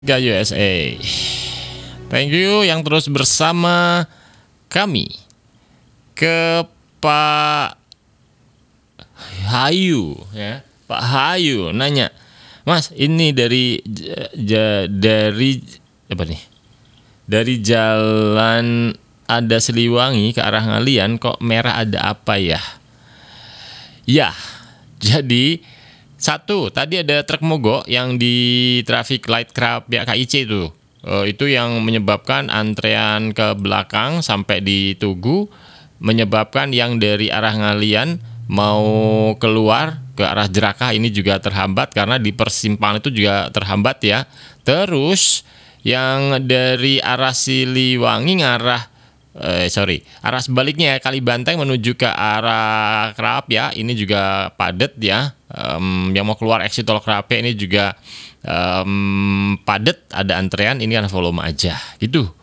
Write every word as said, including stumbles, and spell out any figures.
Ga U S A. Thank you yang terus bersama kami. Ke Pak Hayu ya. Pak Hayu nanya, "Mas, ini dari ja, dari apa nih? Dari jalan ada Siliwangi ke arah Ngalian kok merah, ada apa ya?" Ya, jadi satu, tadi ada truk mogok yang di traffic light Krapia K I C itu. Uh, itu yang menyebabkan antrean ke belakang sampai di Tugu, menyebabkan yang dari arah Ngalian mau keluar ke arah Jerakah ini juga terhambat karena di persimpangan itu juga terhambat ya. Terus yang dari arah Siliwangi ngarah Eh, sorry, arah sebaliknya ya, Kalibanteng menuju ke arah Krapia ini juga padat ya. Um, yang mau keluar exit tol Krapia ini juga um, padat, ada antrean. Ini kan volume aja gitu.